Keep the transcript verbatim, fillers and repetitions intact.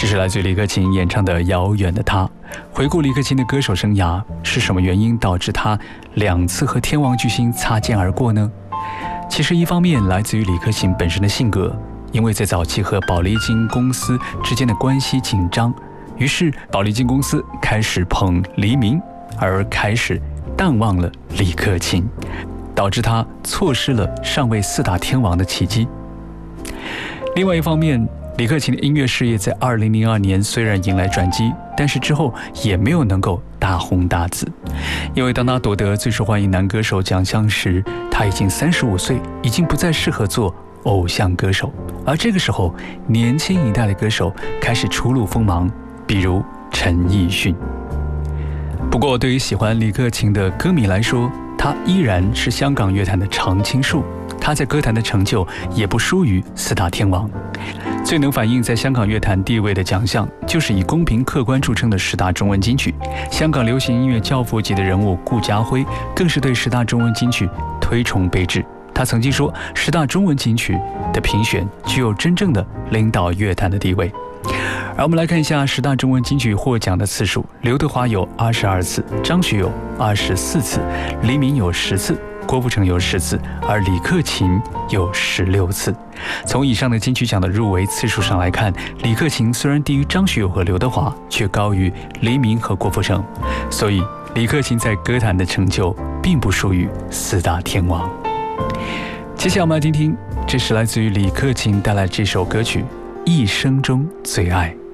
这是来自于李克勤演唱的《遥远的他》。回顾李克勤的歌手生涯，是什么原因导致他两次和天王巨星擦肩而过呢？其实一方面来自于李克勤本身的性格，因为在早期和宝丽金公司之间的关系紧张，于是宝丽金公司开始捧黎明，而开始淡忘了李克勤，导致他错失了上位四大天王的奇迹。另外一方面，李克勤的音乐事业在二零零二年虽然迎来转机，但是之后也没有能够大红大紫。因为当他夺得最受欢迎男歌手奖项时，他已经三十五岁，已经不再适合做偶像歌手。而这个时候，年轻一代的歌手开始初露锋芒，比如陈奕迅。不过对于喜欢李克勤的歌迷来说，他依然是香港乐坛的常青树，他在歌坛的成就也不输于四大天王。最能反映在香港乐坛地位的奖项，就是以公平客观著称的十大中文金曲。香港流行音乐教父级的人物顾嘉辉更是对十大中文金曲推崇备至。他曾经说，十大中文金曲的评选具有真正的领导乐坛的地位。而我们来看一下十大中文金曲获奖的次数，刘德华有二十二次，张学友二十四次，黎明有十次，郭富城有十次，而李克勤有十六次。从以上的金曲奖的入围次数上来看，李克勤虽然低于张学友和刘德华，却高于黎明和郭富城，所以李克勤在歌坛的成就并不输于四大天王。接下来我们来听听，这是来自于李克勤带来这首歌曲《一生中最爱》。